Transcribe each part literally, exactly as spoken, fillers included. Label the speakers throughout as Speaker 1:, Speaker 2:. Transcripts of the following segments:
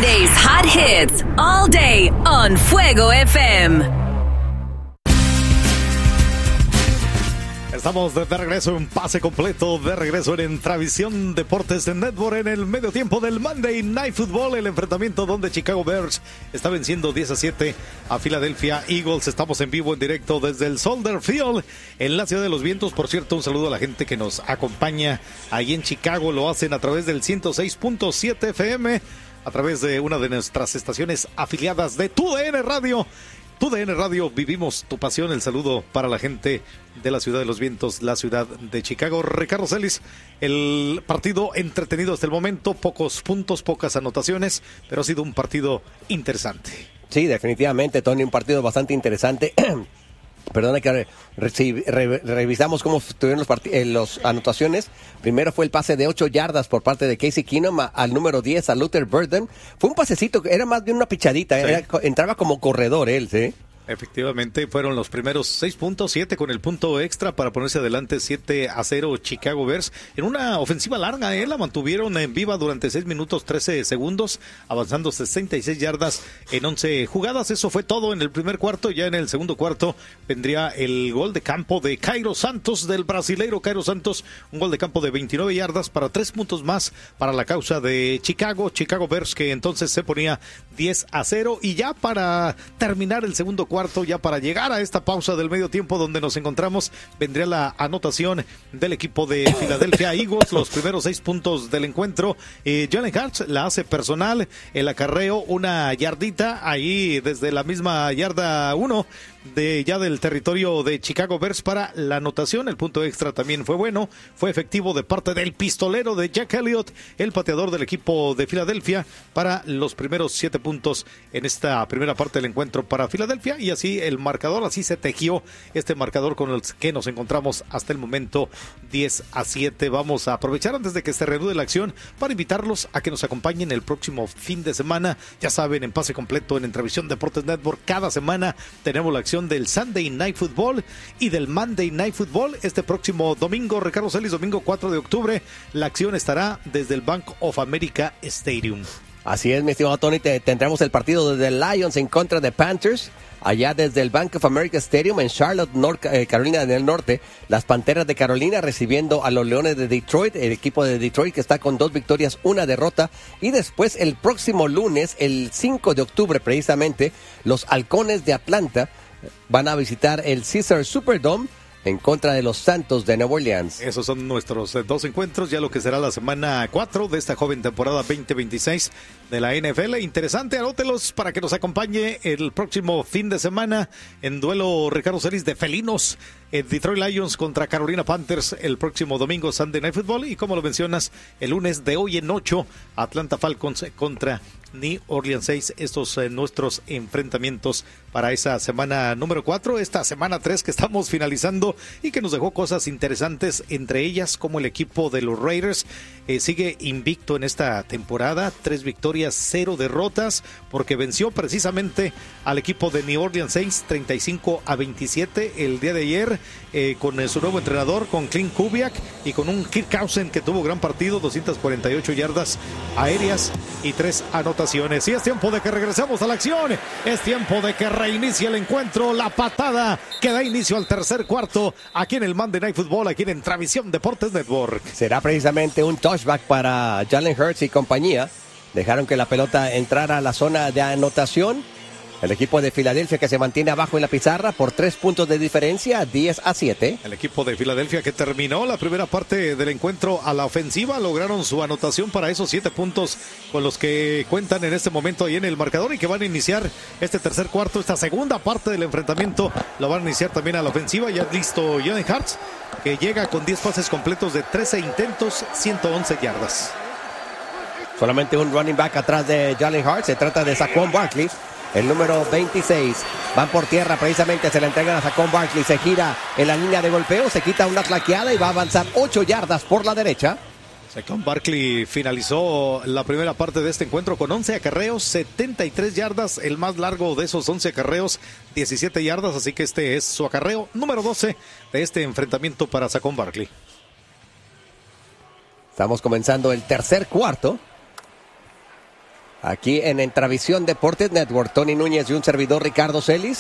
Speaker 1: Today's hot hits all day on Fuego F M.
Speaker 2: Estamos de regreso en pase completo, de regreso en Entravisión Deportes de Network en el medio tiempo del Monday Night Football, el enfrentamiento donde Chicago Bears está venciendo diez a siete a Philadelphia Eagles. Estamos en vivo, en directo desde el Soldier Field en la Ciudad de los Vientos. Por cierto, un saludo a la gente que nos acompaña ahí en Chicago. Lo hacen a través del ciento seis punto siete F M, a través de una de nuestras estaciones afiliadas de T U D N Radio. T U D N Radio, vivimos tu pasión. El saludo para la gente de la Ciudad de los Vientos, la ciudad de Chicago. Ricardo Celis, el partido entretenido hasta el momento, pocos puntos, pocas anotaciones, pero ha sido un partido interesante.
Speaker 3: Sí, definitivamente, Tony, un partido bastante interesante. Perdona que re, re, re, revisamos cómo estuvieron los, eh, los anotaciones. Primero fue el pase de ocho yardas por parte de Casey Keenum a, al número diez, a Luther Burden. Fue un pasecito, era más bien una pichadita, sí. era, entraba como corredor él, ¿sí?
Speaker 2: Efectivamente, fueron los primeros seis puntos, siete con el punto extra para ponerse adelante siete a cero Chicago Bears. En una ofensiva larga, ¿eh? La mantuvieron en viva durante seis minutos trece segundos, avanzando sesenta y seis yardas en once jugadas. Eso fue todo en el primer cuarto. Ya en el segundo cuarto vendría el gol de campo de Cairo Santos, del brasileiro Cairo Santos. Un gol de campo de veintinueve yardas para tres puntos más para la causa de Chicago. Chicago Bears, que entonces se ponía diez a cero. Y ya para terminar el segundo cuarto, cuarto, ya para llegar a esta pausa del medio tiempo donde nos encontramos, vendría la anotación del equipo de Philadelphia Eagles, los primeros seis puntos del encuentro. eh, Jalen Hurts la hace personal, el acarreo, una yardita ahí desde la misma yarda uno de ya del territorio de Chicago Bears para la anotación. El punto extra también fue bueno, fue efectivo de parte del pistolero de Jack Elliott, el pateador del equipo de Filadelfia, para los primeros siete puntos en esta primera parte del encuentro para Filadelfia. Y así el marcador, así se tejió este marcador con el que nos encontramos hasta el momento, diez a siete. Vamos a aprovechar antes de que se reanude la acción para invitarlos a que nos acompañen el próximo fin de semana. Ya saben, en pase completo en Entravisión Deportes Network, cada semana tenemos la acción del Sunday Night Football y del Monday Night Football. Este próximo domingo, Ricardo Celis, domingo cuatro de octubre, la acción estará desde el Bank of America Stadium.
Speaker 3: Así es, mi estimado Tony, te, tendremos el partido de Lions en contra de Panthers, allá desde el Bank of America Stadium en Charlotte, North, eh, Carolina del Norte. Las Panteras de Carolina recibiendo a los Leones de Detroit, el equipo de Detroit que está con dos victorias, una derrota. Y después el próximo lunes, el cinco de octubre precisamente, los Halcones de Atlanta van a visitar el Caesars Superdome en contra de los Santos de Nueva Orleans.
Speaker 2: Esos son nuestros eh, dos encuentros, ya lo que será la semana cuatro de esta joven temporada veinte veintiséis de la N F L. Interesante, anótelos para que nos acompañe el próximo fin de semana en duelo, Ricardo Celis, de felinos. eh, Detroit Lions contra Carolina Panthers el próximo domingo, Sunday Night Football. Y como lo mencionas, el lunes de hoy en ocho, Atlanta Falcons contra New Orleans seis. Estos eh, nuestros enfrentamientos para esa semana número cuatro, esta semana tres que estamos finalizando y que nos dejó cosas interesantes, entre ellas como el equipo de los Raiders eh, sigue invicto en esta temporada, tres victorias, cero derrotas, porque venció precisamente al equipo de New Orleans seis, treinta y cinco a veintisiete el día de ayer, eh, con eh, su nuevo entrenador, con Clint Kubiak y con un Kirk Cousins que tuvo gran partido, doscientas cuarenta y ocho yardas aéreas y tres anotaciones. Y es tiempo de que regresemos a la acción, es tiempo de que reinicie el encuentro, la patada que da inicio al tercer cuarto aquí en el Monday Night Football, aquí en Entravisión Deportes Network.
Speaker 3: Será precisamente un touchback para Jalen Hurts y compañía. Dejaron que la pelota entrara a la zona de anotación. El equipo de Filadelfia que se mantiene abajo en la pizarra por tres puntos de diferencia, diez a siete.
Speaker 2: El equipo de Filadelfia que terminó la primera parte del encuentro a la ofensiva, lograron su anotación para esos siete puntos con los que cuentan en este momento ahí en el marcador y que van a iniciar este tercer cuarto, esta segunda parte del enfrentamiento, lo van a iniciar también a la ofensiva. Ya listo Jalen Hurts, que llega con diez pases completos de trece intentos, ciento once yardas.
Speaker 3: Solamente un running back atrás de Jalen Hurts, se trata de Saquon Barkley. El número veintiséis, van por tierra, precisamente se le entregan a Saquon Barkley, se gira en la línea de golpeo, se quita una tlaqueada y va a avanzar ocho yardas por la derecha.
Speaker 2: Saquon Barkley finalizó la primera parte de este encuentro con once acarreos, setenta y tres yardas, el más largo de esos once acarreos, diecisiete yardas, así que este es su acarreo número doce de este enfrentamiento para Saquon Barkley.
Speaker 3: Estamos comenzando el tercer cuarto. Aquí en Entravisión Deportes Network, Tony Núñez y un servidor Ricardo Celis.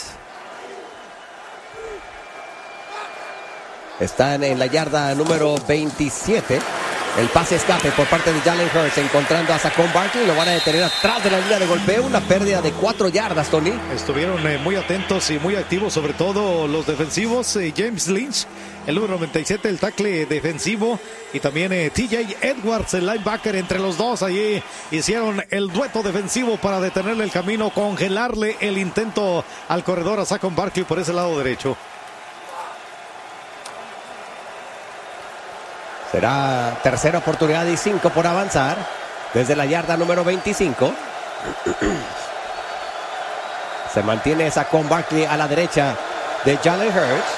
Speaker 3: Están en la yarda número veintisiete. El pase escape por parte de Jalen Hurts, encontrando a Saquon Barkley. Lo van a detener atrás de la línea de golpeo. Una pérdida de cuatro yardas, Tony.
Speaker 2: Estuvieron eh, muy atentos y muy activos, sobre todo los defensivos. Eh, James Lynch, el número noventa y siete, el tackle defensivo. Y también eh, T J Edwards, el linebacker. Entre los dos allí hicieron el dueto defensivo para detenerle el camino, congelarle el intento al corredor a Saquon Barkley por ese lado derecho.
Speaker 3: Será tercera oportunidad y cinco por avanzar desde la yarda número veinticinco. Se mantiene Saquon Barkley a la derecha de Jalen Hurts.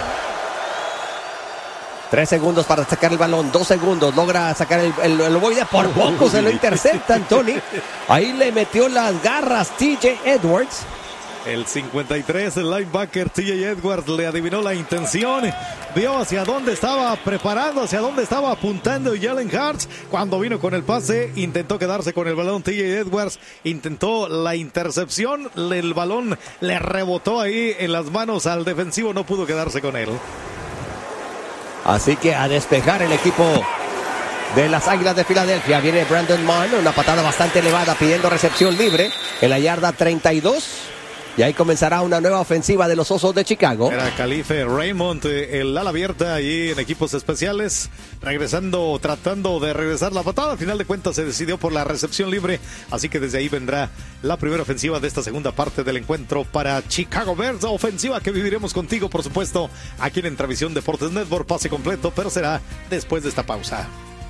Speaker 3: Tres segundos para sacar el balón, dos segundos. Logra sacar el, el, el ovoide. Por poco se lo interceptan, Tony. Ahí le metió las garras T J Edwards.
Speaker 2: El cincuenta y tres, el linebacker T J Edwards le adivinó la intención, vio hacia dónde estaba preparando, hacia dónde estaba apuntando Jalen Hurts. Cuando vino con el pase, intentó quedarse con el balón T J Edwards, intentó la intercepción, el balón le rebotó ahí en las manos al defensivo, no pudo quedarse con él.
Speaker 3: Así que a despejar el equipo de las Águilas de Filadelfia. Viene Brandon Mann, una patada bastante elevada pidiendo recepción libre en la yarda treinta y dos. Y ahí comenzará una nueva ofensiva de los Osos de Chicago.
Speaker 2: Era Khalife Raymond, el ala abierta ahí en equipos especiales, regresando, tratando de regresar la patada. Al final de cuentas se decidió por la recepción libre, así que desde ahí vendrá la primera ofensiva de esta segunda parte del encuentro para Chicago Bears. Ofensiva que viviremos contigo, por supuesto, aquí en Entravisión Deportes Network. Pase completo, pero será después de esta pausa.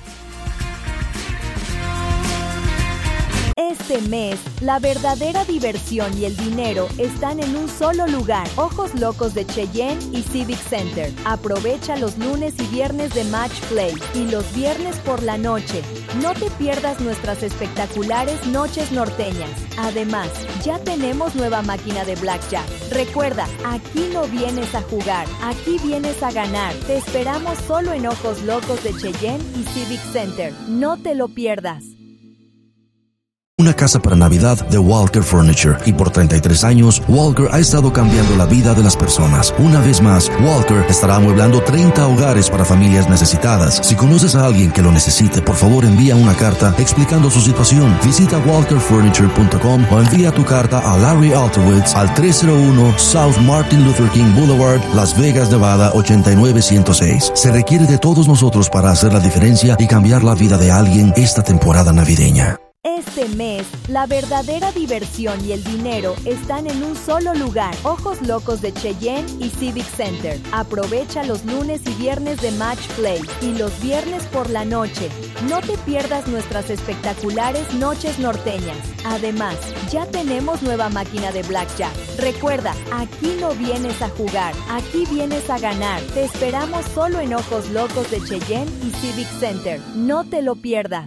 Speaker 1: Este mes, la verdadera diversión y el dinero están en un solo lugar. Ojos Locos de Cheyenne y Civic Center. Aprovecha los lunes y viernes de Match Play y los viernes por la noche. No te pierdas nuestras espectaculares noches norteñas. Además, ya tenemos nueva máquina de Blackjack. Recuerda, aquí no vienes a jugar, aquí vienes a ganar. Te esperamos solo en Ojos Locos de Cheyenne y Civic Center. No te lo pierdas.
Speaker 4: Una casa para Navidad de Walker Furniture. Y por treinta y tres años, Walker ha estado cambiando la vida de las personas. Una vez más, Walker estará amueblando treinta hogares para familias necesitadas. Si conoces a alguien que lo necesite, por favor envía una carta explicando su situación. Visita walker furniture punto com o envía tu carta a Larry Altowitz al trescientos uno South Martin Luther King Boulevard, Las Vegas, Nevada ochenta y nueve ciento seis. Se requiere de todos nosotros para hacer la diferencia y cambiar la vida de alguien esta temporada navideña.
Speaker 1: Este mes, la verdadera diversión y el dinero están en un solo lugar. Ojos Locos de Cheyenne y Civic Center. Aprovecha los lunes y viernes de Match Play y los viernes por la noche. No te pierdas nuestras espectaculares noches norteñas. Además, ya tenemos nueva máquina de Blackjack. Recuerda, aquí no vienes a jugar, aquí vienes a ganar. Te esperamos solo en Ojos Locos de Cheyenne y Civic Center. No te lo pierdas.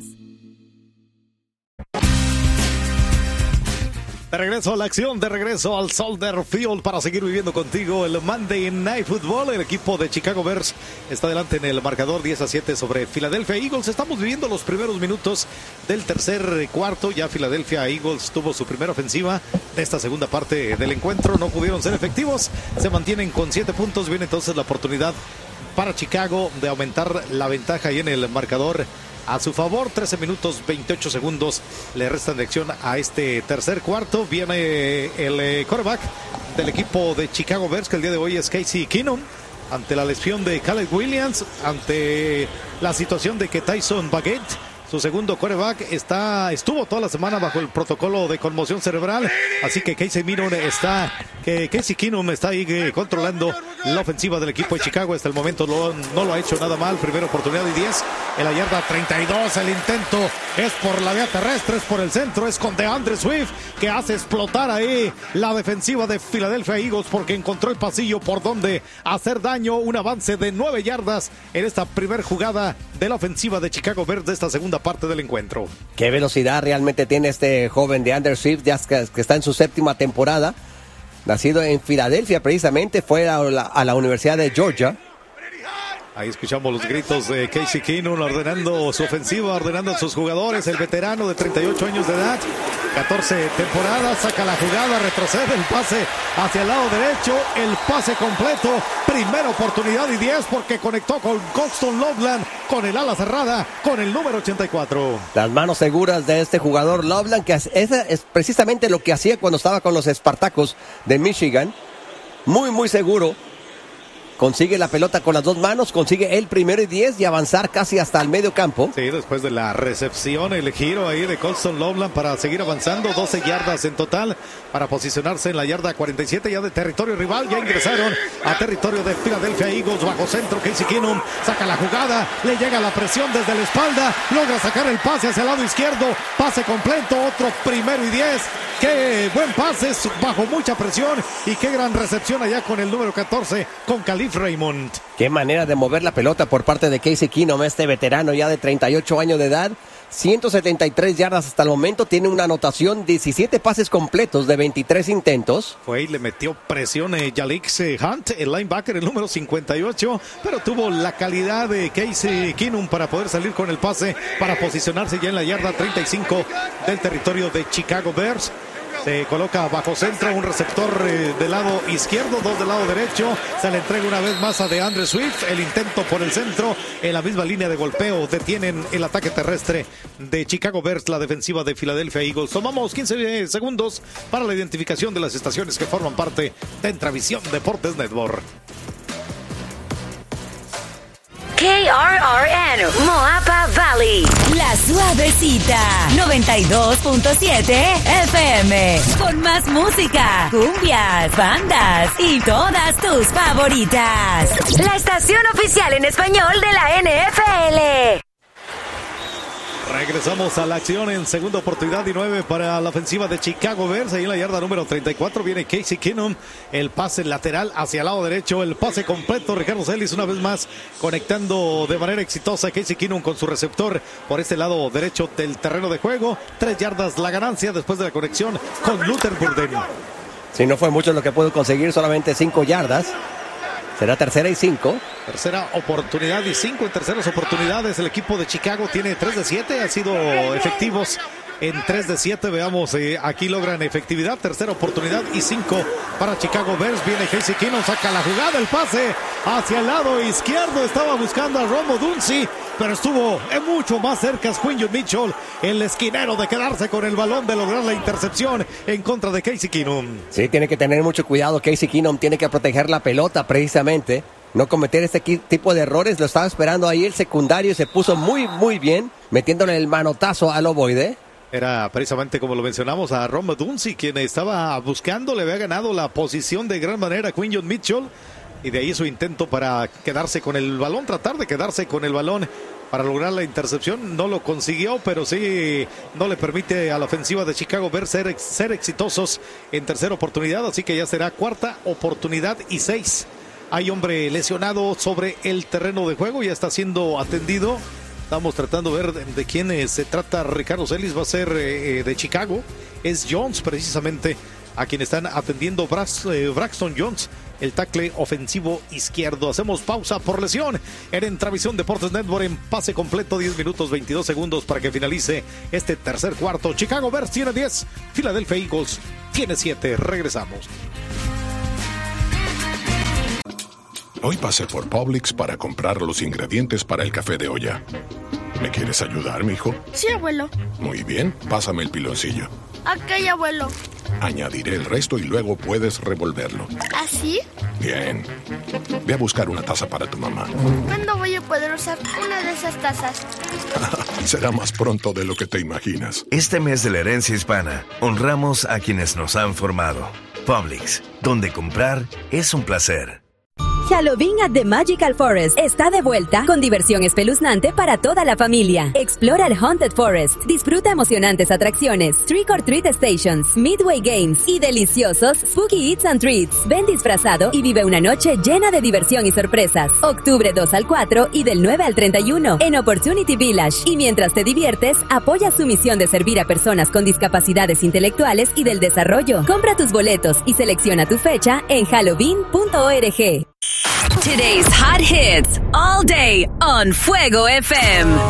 Speaker 2: De regreso a la acción, de regreso al Soldier Field para seguir viviendo contigo el Monday Night Football. El equipo de Chicago Bears está adelante en el marcador diez a siete sobre Philadelphia Eagles. Estamos viviendo los primeros minutos del tercer cuarto. Ya Philadelphia Eagles tuvo su primera ofensiva de esta segunda parte del encuentro. No pudieron ser efectivos. Se mantienen con siete puntos. Viene entonces la oportunidad para Chicago de aumentar la ventaja ahí en el marcador a su favor. Trece minutos veintiocho segundos le restan de acción a este tercer cuarto. Viene el quarterback del equipo de Chicago Bears, que el día de hoy es Casey Keenum, ante la lesión de Caleb Williams, ante la situación de que Tyson Bagent, su segundo quarterback, está, estuvo toda la semana bajo el protocolo de conmoción cerebral. Así que Casey Keenum está, que Casey Keenum está ahí eh, controlando la ofensiva del equipo de Chicago. Hasta el momento lo, no lo ha hecho nada mal. Primera oportunidad y diez en la yarda treinta y dos. El intento es por la vía terrestre, es por el centro, es con DeAndre Swift, que hace explotar ahí la defensiva de Philadelphia Eagles, porque encontró el pasillo por donde hacer daño. Un avance de nueve yardas en esta primera jugada de la ofensiva de Chicago Bears de esta segunda parte del encuentro.
Speaker 3: Qué velocidad realmente tiene este joven de DeAndre Swift, ya que, que está en su séptima temporada. Nacido en Filadelfia, precisamente, fue a la, a la Universidad de Georgia.
Speaker 2: Ahí escuchamos los gritos de Casey Keenum ordenando su ofensiva, ordenando a sus jugadores. El veterano de treinta y ocho años de edad catorce temporadas, saca la jugada, retrocede el pase hacia el lado derecho, el pase completo, primera oportunidad y diez porque conectó con Colston Loveland, con el ala cerrada, con el número ochenta y cuatro.
Speaker 3: Las manos seguras de este jugador Loveland, que es, es precisamente lo que hacía cuando estaba con los Spartacus de Michigan. Muy, muy seguro. Consigue la pelota con las dos manos, consigue el primero y diez y avanzar casi hasta el medio campo.
Speaker 2: Sí, después de la recepción, el giro ahí de Colston Loveland para seguir avanzando, doce yardas en total para posicionarse en la yarda cuarenta y siete ya de territorio rival. Ya ingresaron a territorio de Philadelphia Eagles, bajo centro. Casey Keenum saca la jugada, le llega la presión desde la espalda, logra sacar el pase hacia el lado izquierdo, pase completo, otro primero y diez. Qué buen pase, bajo mucha presión, y qué gran recepción allá con el número catorce, con Khalif Raymond.
Speaker 3: Qué manera de mover la pelota por parte de Casey Keenum, este veterano ya de treinta y ocho años de edad. ciento setenta y tres yardas hasta el momento, tiene una anotación, diecisiete pases completos de veintitrés intentos.
Speaker 2: Fue y le metió presión a eh, Jalix eh, Hunt, el linebacker, el número cincuenta y ocho, pero tuvo la calidad de Casey Keenum para poder salir con el pase, para posicionarse ya en la yarda treinta y cinco del territorio de Chicago Bears. Se coloca bajo centro, un receptor eh, del lado izquierdo, dos del lado derecho. Se le entrega una vez más a DeAndre Swift. El intento por el centro, en la misma línea de golpeo, detienen el ataque terrestre de Chicago Bears, la defensiva de Philadelphia Eagles. Tomamos quince segundos para la identificación de las estaciones que forman parte de Entravisión Deportes Network.
Speaker 5: K R R N, Moapa Valley.
Speaker 1: La Suavecita, noventa y dos punto siete F M. Con más música, cumbias, bandas y todas tus favoritas.
Speaker 5: La estación oficial en español de la N F L.
Speaker 2: Regresamos a la acción en segunda oportunidad y nueve para la ofensiva de Chicago Bears. Ahí en la yarda número treinta y cuatro viene Casey Keenum. El pase lateral hacia el lado derecho. El pase completo. Ricardo Celis una vez más conectando de manera exitosa Casey Keenum con su receptor por este lado derecho del terreno de juego. Tres yardas la ganancia después de la conexión con Luther Burden.
Speaker 3: Si no fue mucho lo que pudo conseguir, solamente cinco yardas. Será tercera y cinco.
Speaker 2: Tercera oportunidad y cinco en terceras oportunidades. El equipo de Chicago tiene tres de siete. Han sido efectivos en tres de siete. Veamos, eh, aquí logran efectividad. Tercera oportunidad y cinco para Chicago Bears. Viene Casey Keenum, saca la jugada. El pase hacia el lado izquierdo. Estaba buscando a Rome Odunsi, pero estuvo eh, mucho más cerca Quinyon Mitchell, el esquinero, de quedarse con el balón, de lograr la intercepción en contra de Casey Keenum.
Speaker 3: Sí, tiene que tener mucho cuidado. Casey Keenum tiene que proteger la pelota precisamente, no cometer este tipo de errores. Lo estaba esperando ahí el secundario y se puso muy, muy bien, metiéndole el manotazo al ovoide.
Speaker 2: Era precisamente, como lo mencionamos, a Rome Odunsi quien estaba buscando, le había ganado la posición de gran manera a Quinyon Mitchell. Y de ahí su intento para quedarse con el balón, tratar de quedarse con el balón para lograr la intercepción. No lo consiguió, pero sí no le permite a la ofensiva de Chicago Bears ser, ser exitosos en tercera oportunidad. Así que ya será cuarta oportunidad y seis. Hay hombre lesionado sobre el terreno de juego, ya está siendo atendido. Estamos tratando de ver de, de quién eh, se trata. Ricardo Celis va a ser eh, de Chicago. Es Jones, precisamente, a quien están atendiendo. Brax, eh, Braxton Jones, el tackle ofensivo izquierdo. Hacemos pausa por lesión en Entravisión Deportes Network en pase completo. diez minutos veintidós segundos para que finalice este tercer cuarto. Chicago Bears tiene diez, Philadelphia Eagles tiene siete. Regresamos.
Speaker 6: Hoy pasé por Publix para comprar los ingredientes para el café de olla. ¿Me quieres ayudar, mijo?
Speaker 7: Sí, abuelo.
Speaker 6: Muy bien, pásame el piloncillo.
Speaker 7: Ok, abuelo.
Speaker 6: Añadiré el resto y luego puedes revolverlo.
Speaker 7: ¿Así?
Speaker 6: Bien. Ve a buscar una taza para tu mamá.
Speaker 7: ¿Cuándo voy a poder usar una de esas tazas?
Speaker 6: Será más pronto de lo que te imaginas.
Speaker 8: Este mes de la herencia hispana, honramos a quienes nos han formado. Publix, donde comprar es un placer.
Speaker 1: Halloween at the Magical Forest está de vuelta con diversión espeluznante para toda la familia. Explora el Haunted Forest, disfruta emocionantes atracciones, Trick or Treat Stations, Midway Games y deliciosos Spooky Eats and Treats. Ven disfrazado y vive una noche llena de diversión y sorpresas. Octubre dos al cuatro y del nueve al treinta y uno en Opportunity Village. Y mientras te diviertes, apoya su misión de servir a personas con discapacidades intelectuales y del desarrollo. Compra tus boletos y selecciona tu fecha en halloween punto org.
Speaker 5: Today's hot hits all day on Fuego F M.